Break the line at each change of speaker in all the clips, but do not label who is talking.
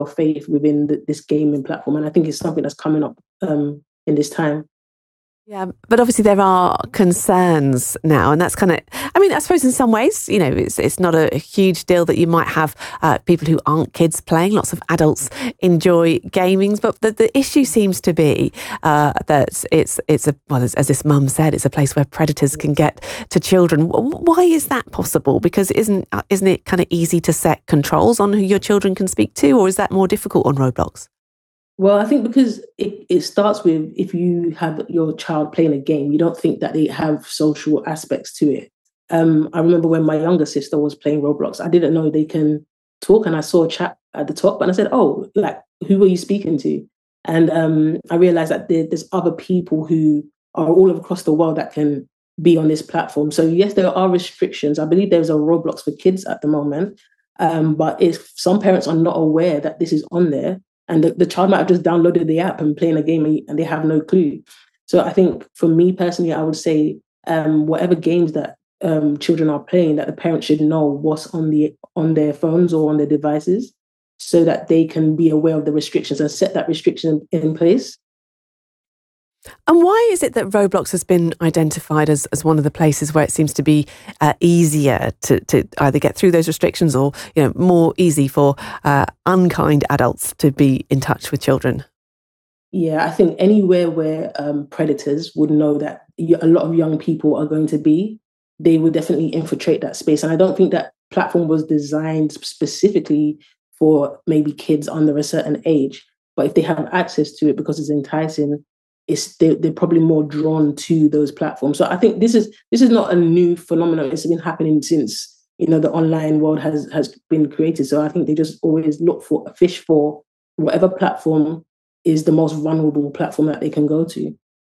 faith within this gaming platform. And I think it's something that's coming up in this time.
Yeah, but obviously there are concerns now, and that's kind of, I mean, I suppose in some ways, you know, it's not a huge deal that you might have people who aren't kids playing. Lots of adults enjoy gaming, but the issue seems to be that it's as this mum said, it's a place where predators can get to children. Why is that possible? Because isn't it kind of easy to set controls on who your children can speak to, or is that more difficult on Roblox?
Well, I think because it starts with, if you have your child playing a game, you don't think that they have social aspects to it. I remember when my younger sister was playing Roblox, I didn't know they can talk, and I saw a chat at the top and I said, oh, like, who were you speaking to? And I realized that there's other people who are all across the world that can be on this platform. So yes, there are restrictions. I believe there's a Roblox for kids at the moment. But if some parents are not aware that this is on there, and the child might have just downloaded the app and playing a game and they have no clue. So I think for me personally, I would say whatever games that children are playing, that the parents should know what's on their phones or on their devices, so that they can be aware of the restrictions and set that restriction in place.
And why is it that Roblox has been identified as one of the places where it seems to be easier to either get through those restrictions, or, you know, more easy for unkind adults to be in touch with children?
Yeah, I think anywhere where predators would know that a lot of young people are going to be, they would definitely infiltrate that space. And I don't think that platform was designed specifically for maybe kids under a certain age. But if they have access to it because it's enticing, they're probably more drawn to those platforms. So I think this is not a new phenomenon. It's been happening since, you know, the online world has been created. So I think they just always fish for whatever platform is the most vulnerable platform that they can go to.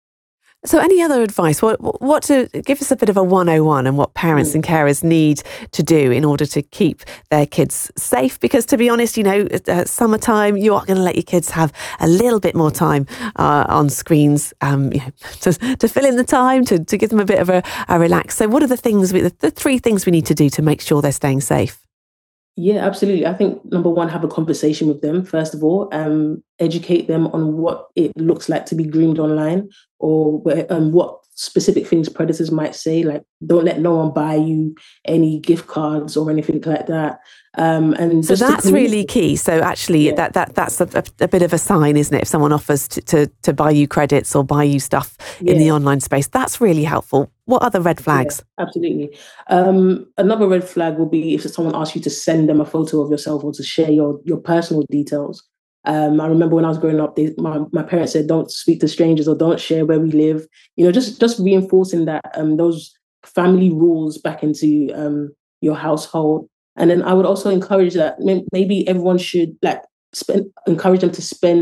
So any other advice? What to give us a bit of a 101 and what parents and carers need to do in order to keep their kids safe? Because to be honest, you know, summertime, you are going to let your kids have a little bit more time on screens, you know, to fill in the time, to give them a bit of a relax. So what are the three things we need to do to make sure they're staying safe?
Yeah, absolutely. I think number one, have a conversation with them, first of all. Educate them on what it looks like to be groomed online, or what specific things predators might say, like, don't let no one buy you any gift cards or anything like that. And
so that's really key. So actually, yeah, that's a bit of a sign, isn't it? If someone offers to buy you credits or buy you stuff in the online space, that's really helpful. What other red flags?
Yeah, absolutely. Another red flag will be if someone asks you to send them a photo of yourself or to share your personal details. I remember when I was growing up, my parents said, don't speak to strangers or don't share where we live. You know, just reinforcing that those family rules back into your household. And then I would also encourage that maybe everyone should encourage them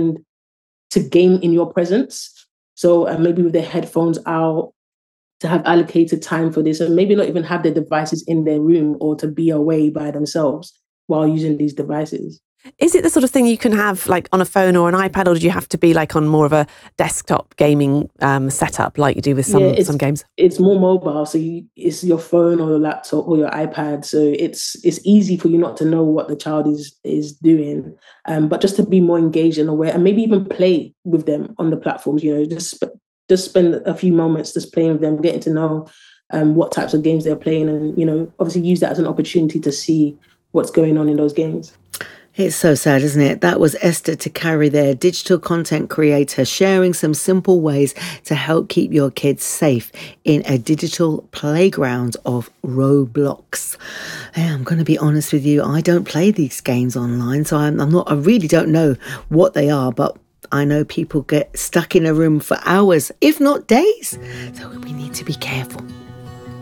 to game in your presence. So maybe with their headphones out, to have allocated time for this, and maybe not even have their devices in their room, or to be away by themselves while using these devices.
Is it the sort of thing you can have like on a phone or an iPad, or do you have to be like on more of a desktop gaming setup like you do with some games?
It's more mobile, so it's your phone or your laptop or your iPad. So it's easy for you not to know what the child is doing, but just to be more engaged and aware, and maybe even play with them on the platforms. You know, just spend a few moments just playing with them, getting to know what types of games they're playing, and, you know, obviously use that as an opportunity to see what's going on in those games.
It's so sad, isn't it? That was Esther Takari there, digital content creator, sharing some simple ways to help keep your kids safe in a digital playground of Roblox. Hey, I'm going to be honest with you, I don't play these games online, so I really don't know what they are, but I know people get stuck in a room for hours, if not days. So we need to be careful.